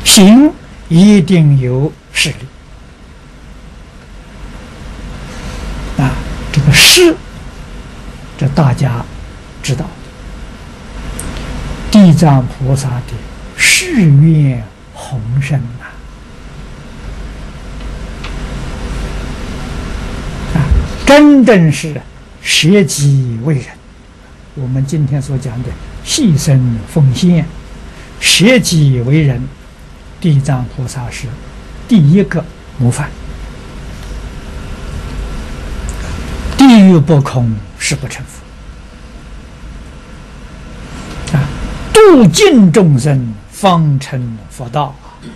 行一定有势力啊。这个势，这大家知道，地藏菩萨的誓愿宏深真正是舍己为人。我们今天所讲的牺牲奉献、舍己为人，地藏菩萨是第一个模范。地狱不空，誓不成佛。度尽众生，方成佛道。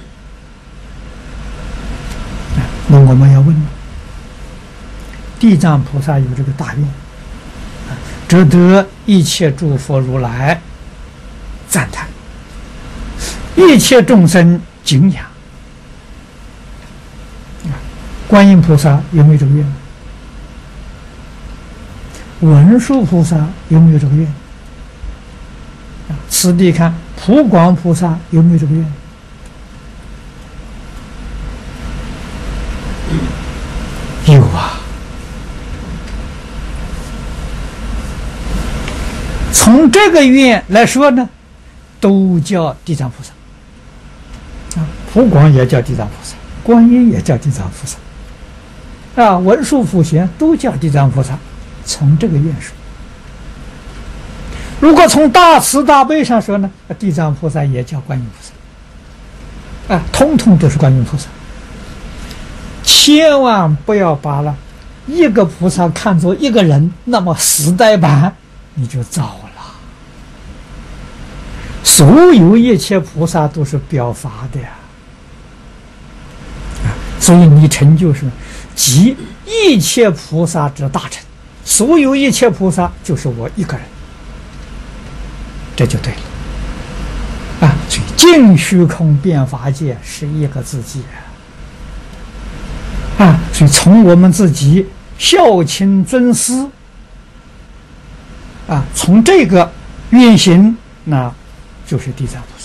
那我们要问了，地藏菩萨有这个大愿，值得一切诸佛如来赞叹，一切众生敬仰。观音菩萨有没有这个愿？文殊菩萨有没有这个愿？此地看普广菩萨有没有这个愿？有啊。从这个愿来说呢，都叫地藏菩萨普广也叫地藏菩萨，观音也叫地藏菩萨文殊普贤都叫地藏菩萨。从这个愿说，如果从大慈大悲上说呢，地藏菩萨也叫观音菩萨通通都是观音菩萨。千万不要把了一个菩萨看作一个人，那么死呆板你就糟了。所有一切菩萨都是表法的所以你成就是集一切菩萨之大成，所有一切菩萨就是我一个人，这就对了所以尽虚空遍法界是一个自己所以从我们自己孝亲尊师从这个愿行，那就是地藏菩萨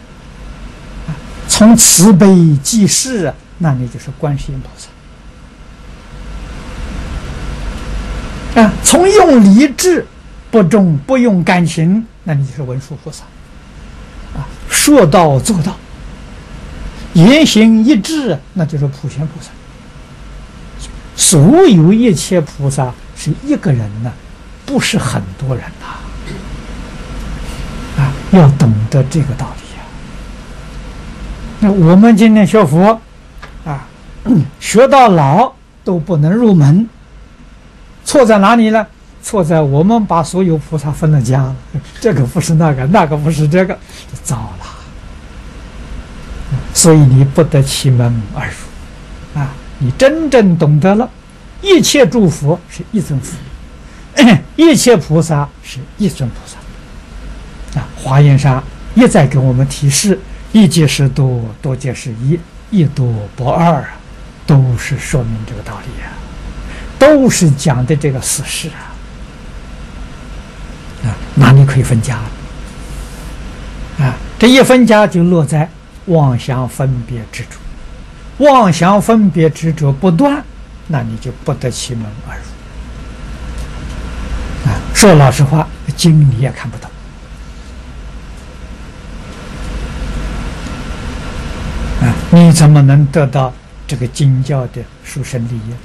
从慈悲济世，那你就是观世音菩萨从用理智不重不用感情，那你就是文殊菩萨说到做到，言行一致，那就是普贤菩萨。所有一切菩萨是一个人不是很多人要懂得这个道理那我们今天学佛学到老都不能入门，错在哪里呢？错在我们把所有菩萨分了家了，这个不是那个，那个不是这个，就糟了。所以你不得其门而入你真正懂得了一切诸佛是一尊佛，一切菩萨是一尊菩萨华严上一再给我们提示，一即是多，多即是一，一多不二都是说明这个道理都是讲的这个事实哪里可以分家这一分家就落在妄想分别执着，妄想分别执着不断，那你就不得其门而入说老实话，经你也看不懂你怎么能得到这个经教的殊胜利益？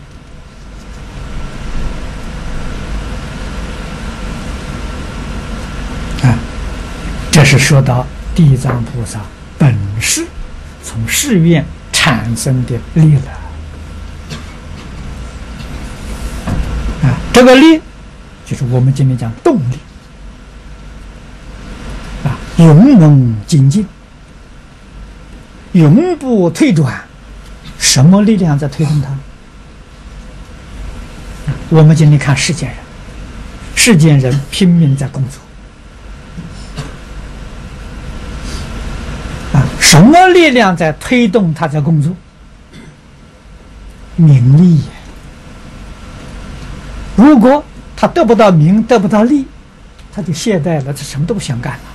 这是说到地藏菩萨本是从誓愿产生的力了这个力就是我们今天讲动力勇猛精进，永不退转。什么力量在推动它？我们今天看世间人，世间人拼命在工作什么力量在推动他在工作？名利。如果他得不到名，得不到利，他就懈怠了，他什么都不想干了